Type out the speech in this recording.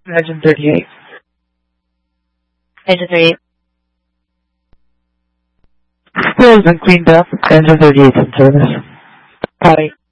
Engine 38. Engine 38. Spill has been cleaned up. Engine 38 in service. Copy.